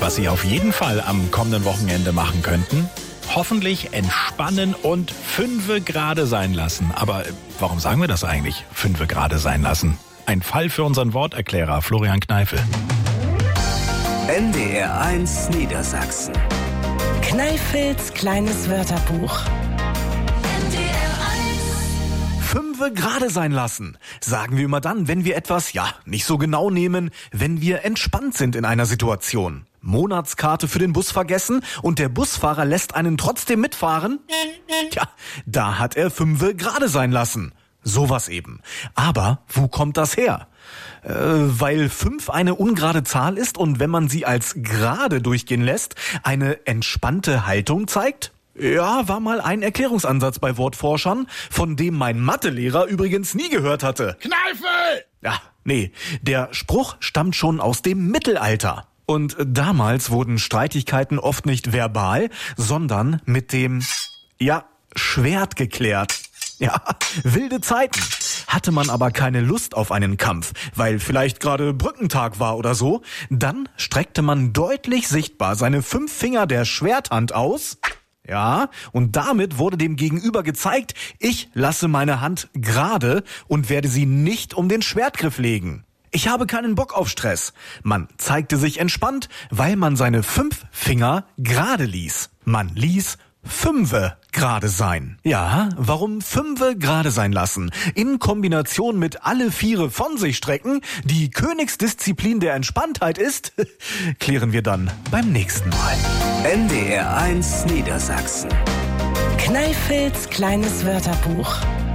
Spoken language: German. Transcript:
Was Sie auf jeden Fall am kommenden Wochenende machen könnten? Hoffentlich entspannen und 5 gerade sein lassen. Aber warum sagen wir das eigentlich? 5 gerade sein lassen. Ein Fall für unseren Worterklärer Florian Kneifel. NDR 1 Niedersachsen. Kneifels kleines Wörterbuch. 5 gerade sein lassen. Sagen wir immer dann, wenn wir etwas, nicht so genau nehmen, wenn wir entspannt sind in einer Situation. Monatskarte für den Bus vergessen und der Busfahrer lässt einen trotzdem mitfahren? Tja, da hat er 5 gerade sein lassen. Sowas eben. Aber wo kommt das her? Weil 5 eine ungerade Zahl ist und wenn man sie als gerade durchgehen lässt, eine entspannte Haltung zeigt? Ja, war mal ein Erklärungsansatz bei Wortforschern, von dem mein Mathelehrer übrigens nie gehört hatte. Kneifel! Ja, nee, der Spruch stammt schon aus dem Mittelalter. Und damals wurden Streitigkeiten oft nicht verbal, sondern mit dem, Schwert geklärt. Ja, wilde Zeiten. Hatte man aber keine Lust auf einen Kampf, weil vielleicht gerade Brückentag war oder so, dann streckte man deutlich sichtbar seine 5 Finger der Schwerthand aus. Ja, und damit wurde dem Gegenüber gezeigt, ich lasse meine Hand gerade und werde sie nicht um den Schwertgriff legen. Ich habe keinen Bock auf Stress. Man zeigte sich entspannt, weil man seine 5 Finger gerade ließ. Man ließ 5 gerade sein. Ja, warum 5 gerade sein lassen? In Kombination mit alle 4 von sich strecken, die Königsdisziplin der Entspanntheit ist, klären wir dann beim nächsten Mal. NDR 1 Niedersachsen. Kneifels kleines Wörterbuch.